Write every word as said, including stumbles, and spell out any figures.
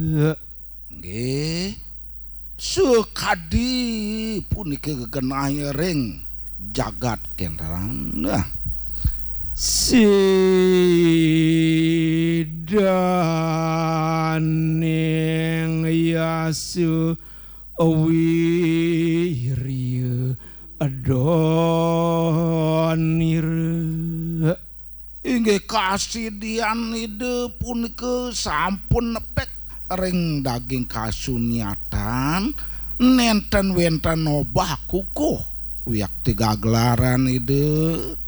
nggih sukadi punika gegenah ring jagat kendaraan nah sidaning yasu wirya adonir inggih kasidian ide punika sampun nepek ring daging kasunyatan nenten wenten obah kukuh wiyak tiga gelaran ide